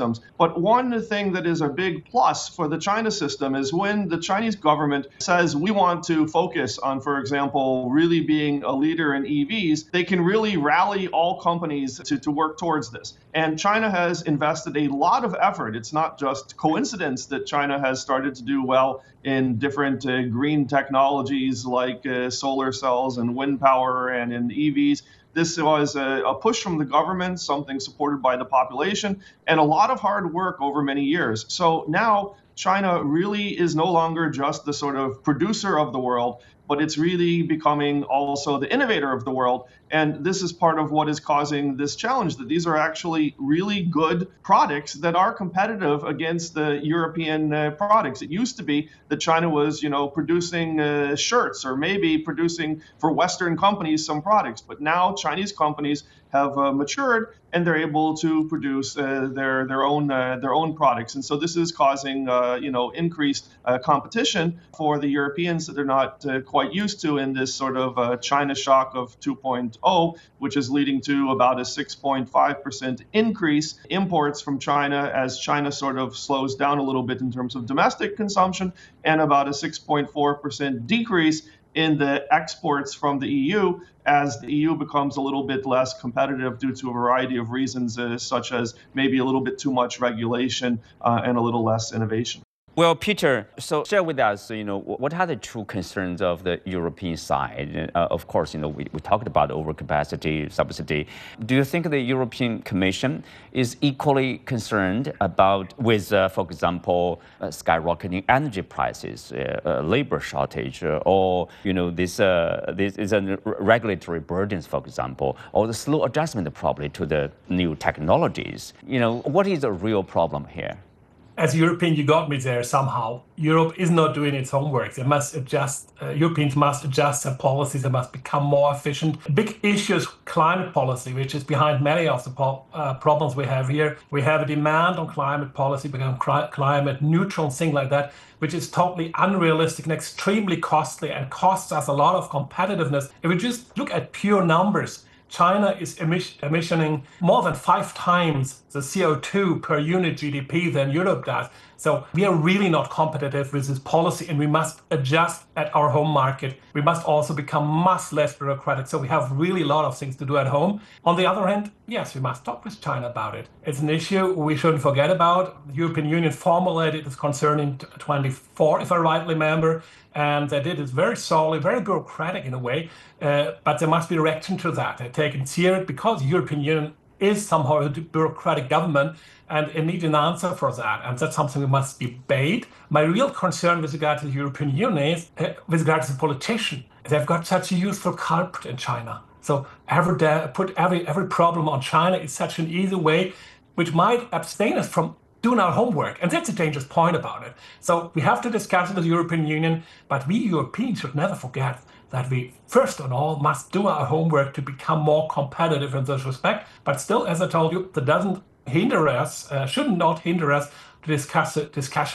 systems. But one thing that is a big plus for the China system is when the Chinese government says we want to focus on, for example, really being a leader in EVs, they can really rally all companies to work towards this. And China has invested a lot of effort. It's not just coincidence that China has started to do well in different green technologies like solar cells and wind power and in EVs. This was a push from the government, something supported by the population, and a lot of hard work over many years. So now China really is no longer just the sort of producer of the world, but it's really becoming also the innovator of the world. And this is part of what is causing this challenge, that these are actually really good products that are competitive against the European products. It used to be that China was, producing shirts or maybe producing for Western companies some products. But now Chinese companies have matured and they're able to produce their own products. And so this is causing increased competition for the Europeans that they're not quite used to in this sort of China shock of 2.0, which is leading to about a 6.5% increase imports from China as China sort of slows down a little bit in terms of domestic consumption, and about a 6.4% decrease in the exports from the EU as the EU becomes a little bit less competitive due to a variety of reasons, such as maybe a little bit too much regulation and a little less innovation. Well, Peter, so share with us, what are the true concerns of the European side? Of course, we talked about overcapacity, subsidy. Do you think the European Commission is equally concerned with, for example, skyrocketing energy prices, labor shortage, or this is a regulatory burdens, for example, or the slow adjustment probably to the new technologies? What is the real problem here? As European, you got me there somehow. Europe is not doing its homework. They must adjust. Europeans must adjust their policies. They must become more efficient. Big issue is climate policy, which is behind many of the problems we have here. We have a demand on climate policy, become climate neutral, things like that, which is totally unrealistic and extremely costly and costs us a lot of competitiveness. If we just look at pure numbers, China is emitting more than 5 times the CO2 per unit GDP than Europe does. So we are really not competitive with this policy, and we must adjust at our home market. We must also become much less bureaucratic. So we have really a lot of things to do at home. On the other hand, yes, we must talk with China about it. It's an issue we shouldn't forget about. The European Union formulated its concern in 2024, if I rightly remember. And they did it very slowly, very bureaucratic in a way, but there must be a reaction to that. They take it seriously because the European Union is somehow a bureaucratic government, and it needs an answer for that. And that's something we must debate. My real concern with regard to the European Union is with regard to the politician. They've got such a useful culprit in China. So put every problem on China is such an easy way, which might abstain us from doing our homework. And that's a dangerous point about it. So we have to discuss it with the European Union, but we Europeans should never forget that we, first of all, must do our homework to become more competitive in this respect. But still, as I told you, that doesn't hinder us, should not hinder us to discuss the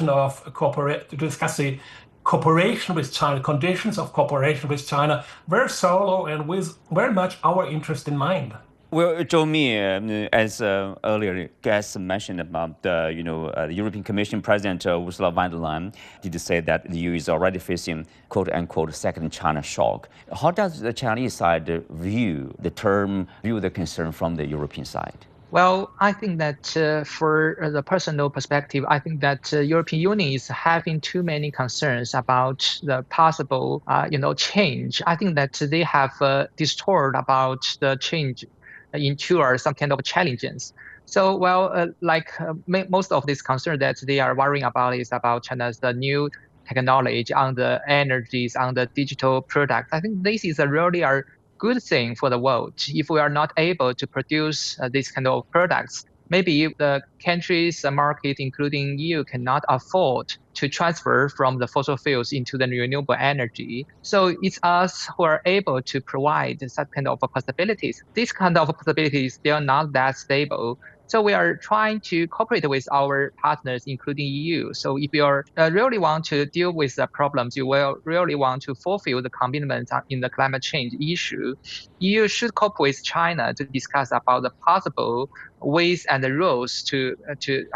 cooperation with China, conditions of cooperation with China, very solo and with very much our interest in mind. Well, Zhou Mi, as earlier guests mentioned about the European Commission President Ursula von der Leyen did say that the EU is already facing quote-unquote second China shock. How does the Chinese side view the concern from the European side? Well, I think that for the personal perspective, I think that European Union is having too many concerns about the possible, change. I think that they have distorted about the change into some kind of challenges. So, most of these concerns that they are worrying about is about China's new technology on the energies, on the digital products. I think this is really a good thing for the world. If we are not able to produce these kind of products, maybe the countries' market, including EU, cannot afford to transfer from the fossil fuels into the renewable energy. So it's us who are able to provide such kind of possibilities. This kind of possibilities is still not that stable. So we are trying to cooperate with our partners, including EU. So if you really want to deal with the problems, you will really want to fulfill the commitments in the climate change issue, EU should cooperate with China to discuss about the possible ways and the rules to